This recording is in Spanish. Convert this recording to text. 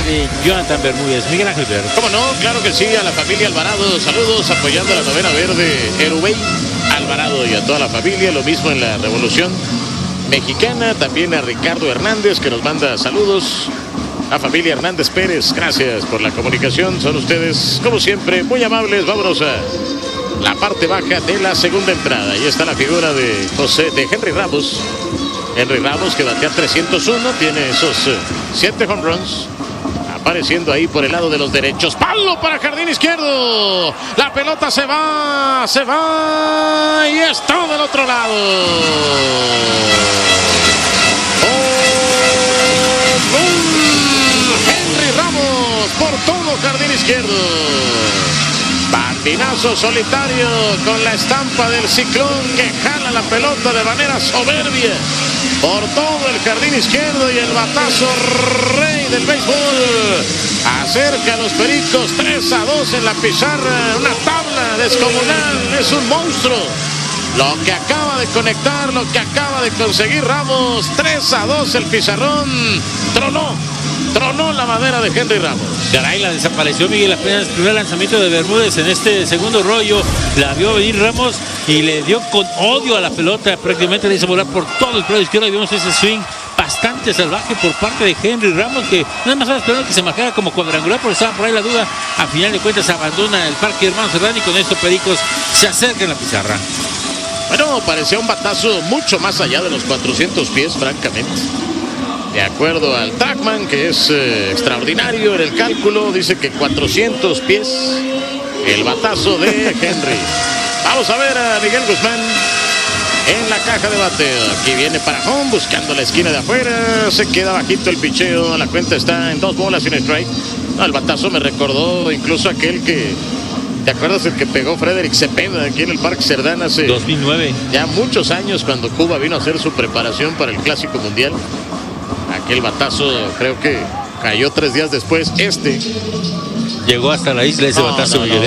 de Jonathan Bermúdez. Miguel Ángel Verde. ¿Cómo no? Claro que sí, a la familia Alvarado, saludos, apoyando a la novena verde Erubey Alvarado y a toda la familia, lo mismo en la Revolución Mexicana, también a Ricardo Hernández que nos manda saludos. La familia Hernández Pérez, gracias por la comunicación, son ustedes como siempre muy amables. Vámonos a la parte baja de la segunda entrada. Ahí está la figura de Henry Ramos. Henry Ramos que batea 301, tiene esos 7 home runs. Apareciendo ahí por el lado de los derechos. Palo para jardín izquierdo. La pelota se va y está del otro lado. Henry Ramos por todo jardín izquierdo. Bandinazo solitario con la estampa del ciclón que jala la pelota de manera soberbia por todo el jardín izquierdo, y el batazo rey del béisbol acerca a los Pericos 3-2 en la pizarra. Una tabla descomunal, es un monstruo lo que acaba de conectar, lo que acaba de conseguir Ramos. 3-2 el pizarrón. Tronó la madera de Henry Ramos. Caray, la desapareció Miguel apenas el primer lanzamiento de Bermúdez en este segundo rollo. La vio venir Ramos y le dio con odio a la pelota. Prácticamente le hizo volar por todo el lado izquierdo. Y vimos ese swing bastante salvaje por parte de Henry Ramos, que nada más estaba esperando que se marcara como cuadrangular, porque estaba por ahí la duda. A final de cuentas abandona el Parque Hermano Serrano y con esto Pericos se acerca en la pizarra. Bueno, parecía un batazo mucho más allá de los 400 pies, francamente. De acuerdo al Trackman, que es extraordinario en el cálculo, dice que 400 pies el batazo de Henry. Vamos a ver a Miguel Guzmán en la caja de bateo. Aquí viene para home, buscando la esquina de afuera. Se queda bajito el picheo. La cuenta está en 2 bolas y un strike. No, el batazo me recordó incluso aquel que... ¿Te acuerdas el que pegó Frederick Cepeda aquí en el Parque Cerdán hace 2009? Ya muchos años, cuando Cuba vino a hacer su preparación para el Clásico Mundial. Aquel batazo creo que cayó 3 días después. Llegó hasta la isla ese batazo, Miguel.